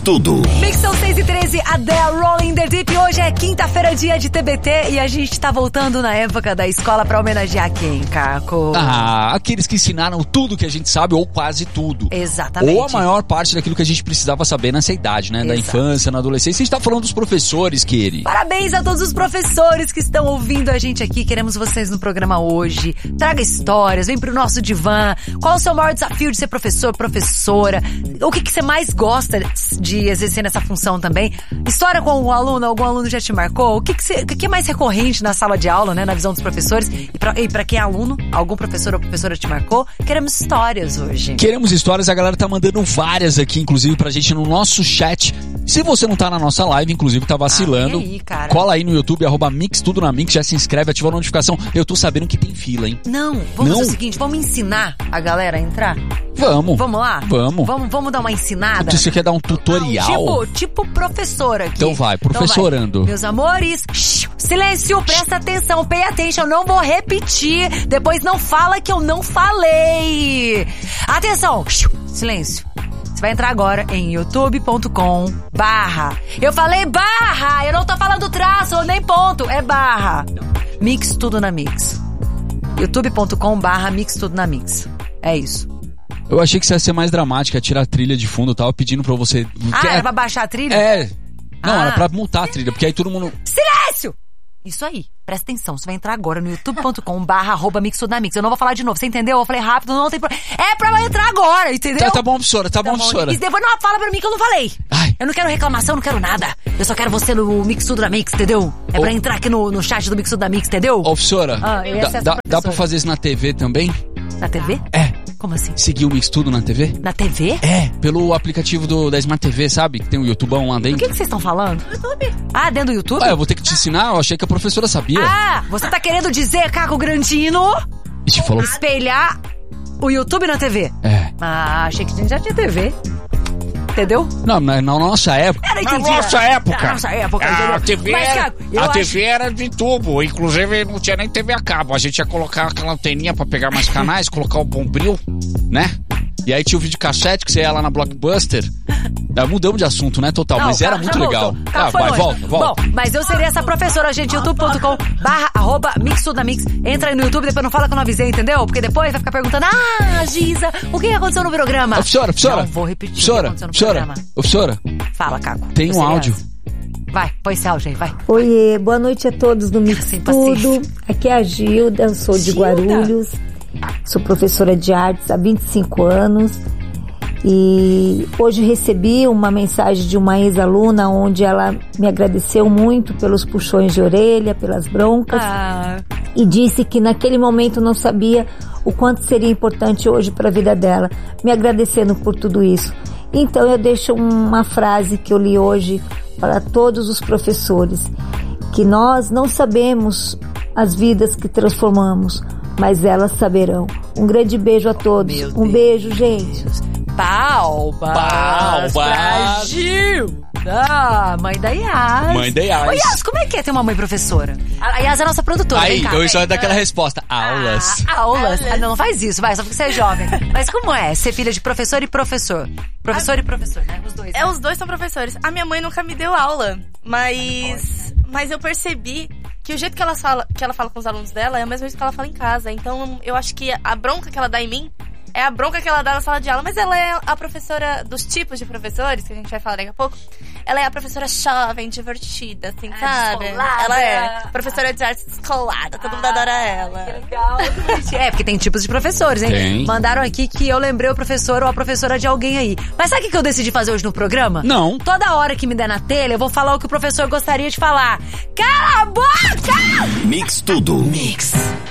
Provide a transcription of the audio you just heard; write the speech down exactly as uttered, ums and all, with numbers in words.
Tudo. Mix são seis e treze, Adele, Rolling the Deep. Hoje é quinta-feira, dia de T B T, e a gente tá voltando na época da escola pra homenagear quem, Caco? Ah, aqueles que ensinaram tudo que a gente sabe, ou quase tudo. Exatamente. Ou a maior parte daquilo que a gente precisava saber nessa idade, né? Exato. Da infância, na adolescência. A gente tá falando dos professores, Kiri. Parabéns a todos os professores que estão ouvindo a gente aqui. Queremos vocês no programa hoje. Traga histórias, vem pro nosso divã. Qual o seu maior desafio de ser professor, professora? O que, que você mais gosta de exercer nessa função também? História com um aluno, algum aluno já te marcou? O que, que, você, o que é mais recorrente na sala de aula, né? Na visão dos professores? E pra, e pra quem é aluno, algum professor ou professora te marcou? Queremos histórias hoje. Queremos histórias, a galera tá mandando várias aqui, inclusive, pra gente no nosso chat. Se você não tá na nossa live, inclusive, tá vacilando, ah, aí, cara. cola aí no YouTube, arroba Mix Tudo na Mix, já se inscreve, ativa a notificação. Eu tô sabendo que tem fila, hein? Não, vamos Não? fazer o seguinte, vamos ensinar a galera a entrar? Vamos. Vamos lá? Vamos. Vamos, vamos dar uma ensinada? Você quer dar um tutorial? Tipo, tipo professora aqui. Então vai, professorando. Então vai. Meus amores, shh, silêncio, presta atenção, pay attention, eu não vou repetir. Depois não fala que eu não falei. Atenção, shh, silêncio. Você vai entrar agora em youtube ponto com barra. Eu falei barra, eu não tô falando traço, nem ponto, é barra. Mix Tudo na Mix. youtube ponto com barra Mix Tudo na Mix. É isso. Eu achei que você ia ser mais dramática, tirar a trilha de fundo, eu tava pedindo pra você... Ah, Quer... era pra baixar a trilha? É. Não, Ah. era pra multar a trilha, porque aí todo mundo... Silêncio! Isso aí, presta atenção, você vai entrar agora no youtube ponto com barra arroba Mix Tudo na Mix. Eu não vou falar de novo, você entendeu? Eu falei rápido, não tem problema. É pra entrar agora, entendeu? Tá, tá bom, professora, tá, tá bom, professora. E depois não fala pra mim que eu não falei. Ai. Eu não quero reclamação, não quero nada. Eu só quero você no Mix Tudo na Mix, entendeu? É Ô. pra entrar aqui no, no chat do Mix Tudo na Mix, entendeu? Ô, professora, Ah, e essa é dá, essa dá, dá professora. pra fazer isso na T V também? Na T V? É. Como assim? Seguir o Mix Tudo na T V? Na T V? É, pelo aplicativo do, da Smart T V, sabe? Que tem o YouTubão lá O dentro. que, que vocês estão falando? YouTube. Ah, dentro do YouTube? Ah, eu vou ter que te ensinar, eu achei que a professora sabia. Ah, você tá querendo dizer, Caco Grandino, E te falou... espelhar o YouTube na T V? É. Ah, achei que a gente já tinha T V. Entendeu? Não, na, na nossa época... Era, Na entendi. nossa época. Na nossa época, a entendeu? T V, Mas, era, Caco, eu a acho... T V era de tubo. Inclusive, não tinha nem T V a cabo. A gente ia colocar aquela anteninha pra pegar mais canais, colocar o bombril, né? E aí tinha o videocassete que você ia lá na Blockbuster. Ah, mudamos de assunto, né, total, Não, mas era Caco, muito já legal. voltou. Ah, Caco, foi vai, longe. volta, volta. Bom, mas eu seria essa professora, gente. youtube ponto com barra arroba Mix Tudo na Mix. Entra aí no YouTube, depois não fala que eu não avisei, entendeu? Porque depois vai ficar perguntando, ah, Giza, o que aconteceu no programa? Ô, professora, professora. Não vou repetir Professora, o que aconteceu no professora, programa. ô, professora, Fala, Caco. tem Eu um seria áudio. essa. Vai, põe esse áudio aí, vai. Oiê, boa noite a todos do Mix Sem Tudo. paciência. Aqui é a Gilda, eu sou de Gilda? Guarulhos. Sou professora de artes há vinte e cinco anos. E hoje recebi uma mensagem de uma ex-aluna onde ela me agradeceu muito pelos puxões de orelha, pelas broncas. Ah, E disse que naquele momento não sabia o quanto seria importante hoje para a vida dela, me agradecendo por tudo isso. Então eu deixo uma frase que eu li hoje para todos os professores, que nós não sabemos as vidas que transformamos, mas elas saberão. Um grande beijo a todos. Meu Um Deus. beijo, gente. palmas. Palmas. Pra Gilda, mãe da Yas. Mãe da Yas. Ô, Yas, como é que é ter uma mãe professora? A Yas é a nossa produtora. Aí, vem cá. eu só ia dar aquela resposta. Aulas. Ah, aulas. Ah, não, não faz isso, vai, só porque você é jovem. Mas como é ser filha de professor e professor? Professor e professor, né? Os dois. É, né? os dois são professores. A minha mãe nunca me deu aula, mas mas eu percebi que o jeito que ela fala, que ela fala com os alunos dela é o mesmo jeito que ela fala em casa. Então, eu acho que a bronca que ela dá em mim é a bronca que ela dá na sala de aula. Mas ela é a professora dos tipos de professores, que a gente vai falar daqui a pouco. Ela é a professora jovem, divertida, assim, Ah, sabe? descolada. Ela é professora de artes descolada, todo mundo adora ela. Que legal. É, porque tem tipos de professores, hein? Tem. Mandaram aqui que eu lembrei o professor ou a professora de alguém aí. Mas sabe o que eu decidi fazer hoje no programa? Não. Toda hora que me der na telha, eu vou falar o que o professor gostaria de falar. Cala a boca! Mix Tudo. Mix.